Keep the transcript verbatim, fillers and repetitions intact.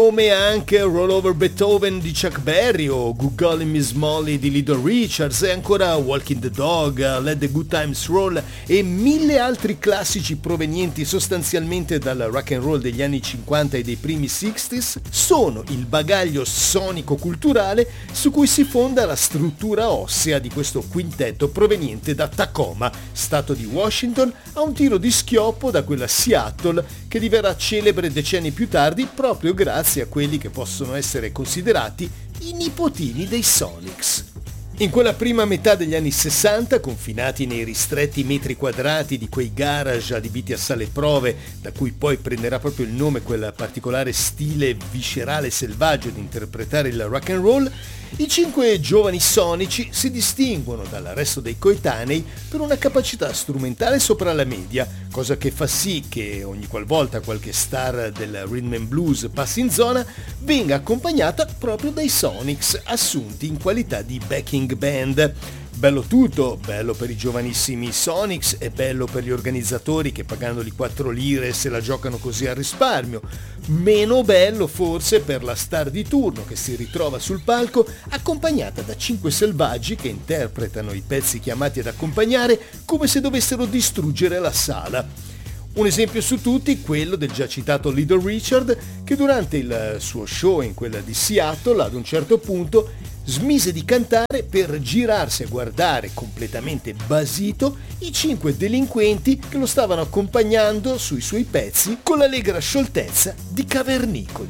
Come anche Roll Over Beethoven di Chuck Berry o Google Miss Molly di Little Richards e ancora Walking the Dog, Let the Good Times Roll e mille altri classici provenienti sostanzialmente dal rock and roll degli anni cinquanta e dei primi sessanta sono il bagaglio sonico-culturale su cui si fonda la struttura ossea di questo quintetto proveniente da Tacoma, stato di Washington, a un tiro di schioppo da quella Seattle che diverrà celebre decenni più tardi proprio grazie a quelli che possono essere considerati i nipotini dei Sonics. In quella prima metà degli anni sessanta, confinati nei ristretti metri quadrati di quei garage adibiti a sale prove, da cui poi prenderà proprio il nome quel particolare stile viscerale e selvaggio di interpretare il rock and roll, i cinque giovani sonici si distinguono dal resto dei coetanei per una capacità strumentale sopra la media, cosa che fa sì che ogni qualvolta qualche star del rhythm and blues passi in zona venga accompagnata proprio dai Sonics, assunti in qualità di backing band. Bello tutto, bello per i giovanissimi Sonics e bello per gli organizzatori che pagandoli quattro lire se la giocano così al risparmio. Meno bello forse per la star di turno che si ritrova sul palco accompagnata da cinque selvaggi che interpretano i pezzi chiamati ad accompagnare come se dovessero distruggere la sala. Un esempio su tutti, quello del già citato Little Richard, che durante il suo show in quella di Seattle ad un certo punto smise di cantare per girarsi a guardare completamente basito i cinque delinquenti che lo stavano accompagnando sui suoi pezzi con l'allegra scioltezza di cavernicoli.